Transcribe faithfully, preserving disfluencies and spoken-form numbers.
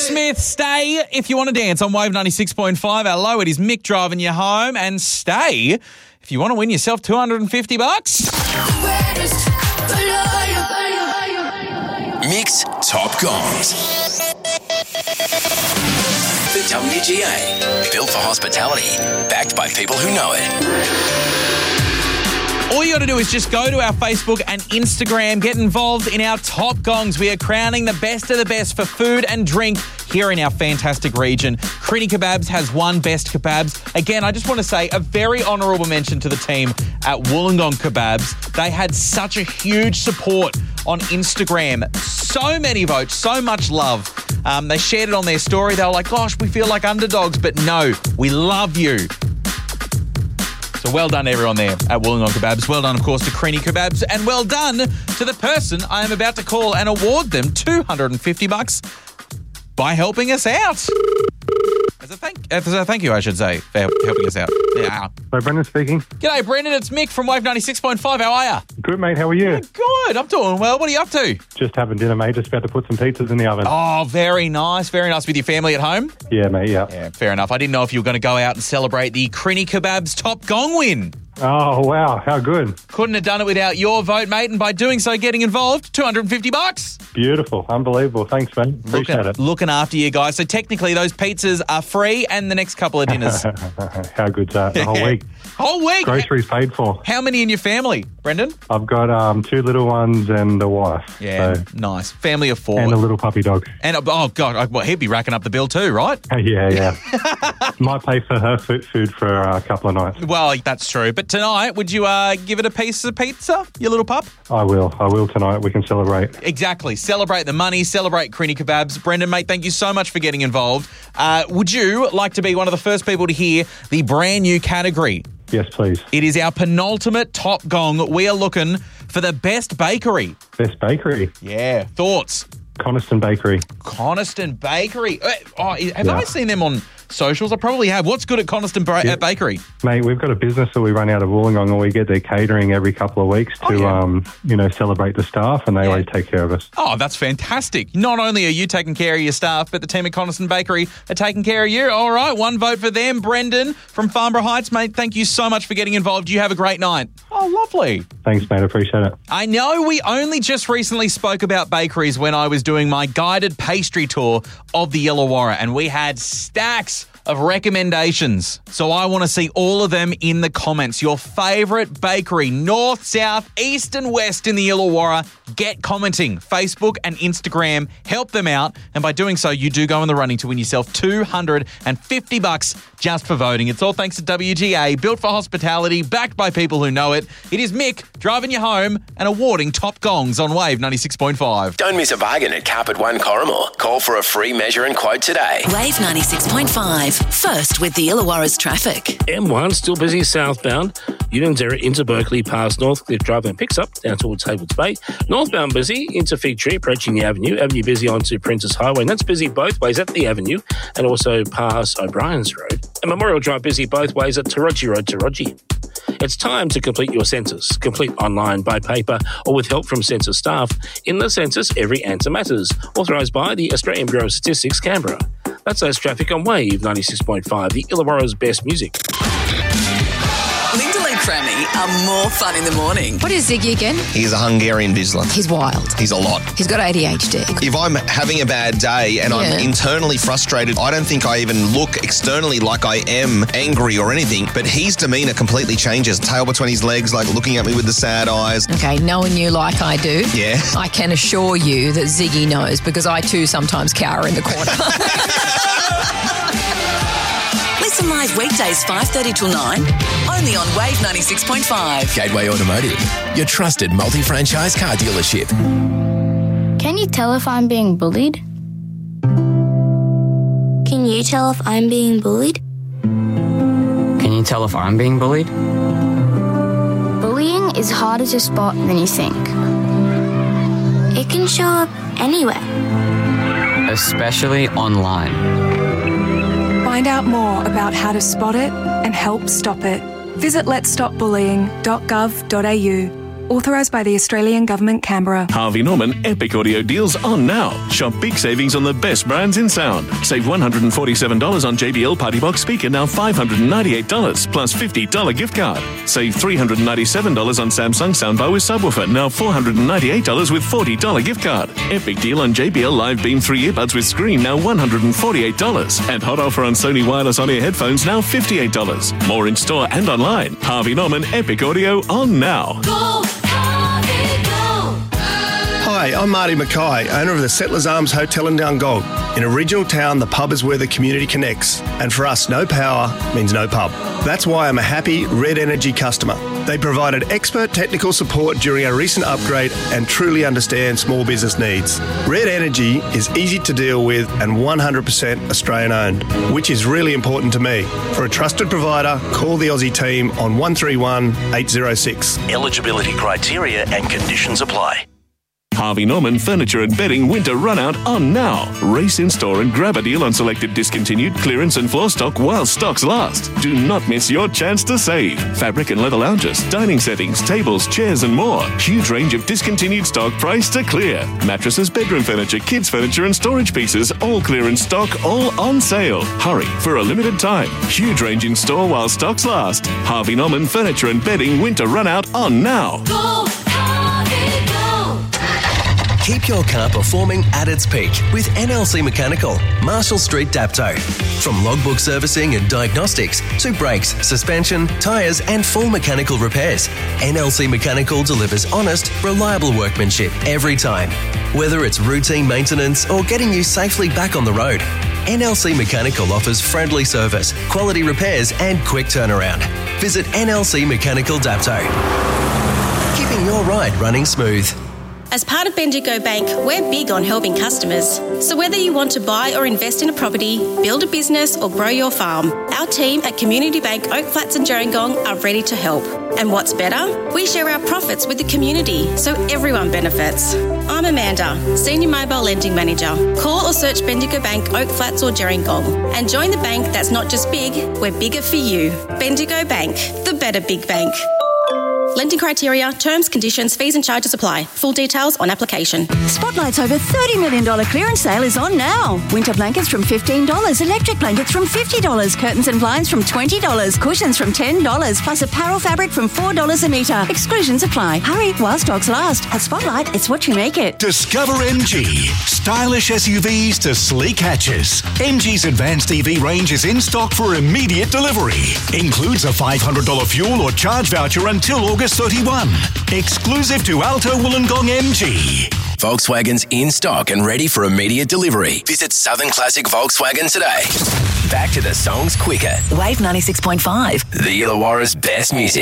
Smith, stay if you want to dance on Wave ninety-six point five. Hello, it is Mick driving you home. And stay if you want to win yourself two hundred fifty bucks. Mick's Top Gongs. The W G A, built for hospitality, backed by people who know it. All you got to do is just go to our Facebook and Instagram, get involved in our Top Gongs. We are crowning the best of the best for food and drink here in our fantastic region. Crini Kebabs has won Best Kebabs. Again, I just want to say a very honourable mention to the team at Wollongong Kebabs. They had such a huge support on Instagram. So many votes, so much love. Um, they shared it on their story. They were like, gosh, we feel like underdogs, but no, we love you. So well done, everyone there at Wollongong Kebabs. Well done, of course, to Crini Kebabs. And well done to the person I am about to call and award them two hundred fifty bucks by helping us out. As a thank, as a thank you, I should say, for helping us out. Yeah. Hello, Brendan speaking. G'day, Brendan. It's Mick from Wave ninety-six point five. How are you? Good, mate. How are you? Good. I'm doing well. What are you up to? Just having dinner, mate. Just about to put some pizzas in the oven. Oh, very nice. Very nice. With your family at home? Yeah, mate, yeah. Yeah, fair enough. I didn't know if you were going to go out and celebrate the Crini Kebabs Top Gong win. Oh, wow. How good. Couldn't have done it without your vote, mate. And by doing so, getting involved, two hundred fifty bucks. Beautiful. Unbelievable. Thanks, mate. Appreciate looking, it. Looking after you guys. So technically, those pizzas are free and the next couple of dinners. How good's that? The whole week. Whole week? Groceries paid for. How many in your family, Brendan? I've got um, two little ones and a wife. Yeah, so. Nice. Family of four. And a little puppy dog. And, oh, God, well, he'd be racking up the bill too, right? Yeah, yeah. Might pay for her food, food for uh, a couple of nights. Well, that's true. But tonight, would you uh, give it a piece of pizza, your little pup? I will. I will tonight. We can celebrate. Exactly. Celebrate the money. Celebrate Crini Kebabs. Brendan, mate, thank you so much for getting involved. Uh, would you like to be one of the first people to hear the brand new category? Yes, please. It is our penultimate Top Gong. We are looking for the best bakery. Best bakery? Yeah. Thoughts? Coniston Bakery. Coniston Bakery. Uh, Oh, have Yeah. I seen them on socials? I probably have. What's good at Coniston ba- Yeah. Bakery? Mate, we've got a business that we run out of Wollongong and we get their catering every couple of weeks to, Oh, yeah. um, you know, celebrate the staff and they Yeah. always take care of us. Oh, that's fantastic. Not only are you taking care of your staff, but the team at Coniston Bakery are taking care of you. All right, one vote for them. Brendan from Farnborough Heights, mate, thank you so much for getting involved. You have a great night. Oh, lovely. Thanks, mate. I appreciate it. I know we only just recently spoke about bakeries when I was doing my guided pastry tour of the Illawarra, and we had stacks of recommendations. So I want to see all of them in the comments. Your favourite bakery, north, south, east and west in the Illawarra. Get commenting. Facebook and Instagram. Help them out. And by doing so, you do go in the running to win yourself two hundred fifty bucks just for voting. It's all thanks to W G A, built for hospitality, backed by people who know it. It is Mick driving you home and awarding Top Gongs on Wave ninety-six point five. Don't miss a bargain at Carpet One Corrimore. Call for a free measure and quote today. Wave ninety-six point five. First with the Illawarra's traffic. M one still busy southbound. Unanderra into Berkeley past Northcliffe Drive and picks up down towards Hayward's Bay. Northbound busy into Fig Tree approaching the Avenue. Avenue busy onto Princess Highway, and that's busy both ways at the Avenue and also past O'Brien's Road. And Memorial Drive busy both ways at Taroji Road, Taroji. It's time to complete your census. Complete online, by paper, or with help from census staff. In the census, every answer matters. Authorised by the Australian Bureau of Statistics, Canberra. That's those traffic on Wave ninety-six point five, the Illawarra's best music. Linda and Crammy are more fun in the morning. What is Ziggy again? He's a Hungarian Vizsla. He's wild. He's a lot. He's got A D H D. If I'm having a bad day and Yeah. I'm internally frustrated, I don't think I even look externally like I am angry or anything, but his demeanour completely changes. Tail between his legs, like looking at me with the sad eyes. Okay, knowing you like I do, Yeah. I can assure you that Ziggy knows, because I too sometimes cower in the corner. Listen live weekdays five thirty till nine, only on Wave ninety-six point five. Gateway Automotive, your trusted multi-franchise car dealership. Can you tell if I'm being bullied? Can you tell if I'm being bullied? Can you tell if I'm being bullied? Bullying is harder to spot than you think. It can show up anywhere. Especially online. Find out more about how to spot it and help stop it. Visit lets stop bullying dot gov dot a u. Authorised by the Australian Government, Canberra. Harvey Norman Epic Audio deals on now. Shop big savings on the best brands in sound. Save one hundred forty-seven dollars on J B L Party Box speaker, now five hundred ninety-eight dollars plus fifty dollars gift card. Save three hundred ninety-seven dollars on Samsung soundbar with subwoofer, now four hundred ninety-eight dollars with forty dollars gift card. Epic deal on J B L Live Beam three earbuds with screen, now one hundred forty-eight dollars. And hot offer on Sony wireless on-ear headphones, now fifty-eight dollars. More in store and online. Harvey Norman Epic Audio on now. Go, Harvey, go. Hi, I'm Marty Mackay, owner of the Settlers Arms Hotel in Dungog. In a regional town, the pub is where the community connects. And for us, no power means no pub. That's why I'm a happy Red Energy customer. They provided expert technical support during our recent upgrade and truly understand small business needs. Red Energy is easy to deal with and one hundred percent Australian owned, which is really important to me. For a trusted provider, call the Aussie team on one three one, eight zero six. Eligibility criteria and conditions apply. Harvey Norman Furniture and Bedding Winter Runout on now. Race in store and grab a deal on selected discontinued, clearance and floor stock while stocks last. Do not miss your chance to save. Fabric and leather lounges, dining settings, tables, chairs and more. Huge range of discontinued stock priced to clear. Mattresses, bedroom furniture, kids furniture and storage pieces, all clearance stock, all on sale. Hurry for a limited time. Huge range in store while stocks last. Harvey Norman Furniture and Bedding Winter Runout on now. Go, Harvey, go. Keep your car performing at its peak with N L C Mechanical, Marshall Street, Dapto. From logbook servicing and diagnostics to brakes, suspension, tyres and full mechanical repairs, N L C Mechanical delivers honest, reliable workmanship every time. Whether it's routine maintenance or getting you safely back on the road, N L C Mechanical offers friendly service, quality repairs and quick turnaround. Visit N L C Mechanical Dapto. Keeping your ride running smooth. As part of Bendigo Bank, we're big on helping customers. So whether you want to buy or invest in a property, build a business or grow your farm, our team at Community Bank Oak Flats and Gerringong are ready to help. And what's better? We share our profits with the community, so everyone benefits. I'm Amanda, Senior Mobile Lending Manager. Call or search Bendigo Bank Oak Flats or Gerringong and join the bank that's not just big, we're bigger for you. Bendigo Bank, the better big bank. Lending criteria, terms, conditions, fees and charges apply. Full details on application. Spotlight's over thirty million dollars clearance sale is on now. Winter blankets from fifteen dollars, electric blankets from fifty dollars, curtains and blinds from twenty dollars, cushions from ten dollars, plus apparel fabric from four dollars a metre. Exclusions apply. Hurry while stocks last. At Spotlight, it's what you make it. Discover M G. Stylish S U Vs to sleek hatches. M G's advanced E V range is in stock for immediate delivery. Includes a five hundred dollars fuel or charge voucher until August thirty-first. Exclusive to Alto Wollongong M G. Volkswagen's in stock and ready for immediate delivery. Visit Southern Classic Volkswagen today. Back to the songs quicker. Wave ninety-six point five. The Illawarra's best music.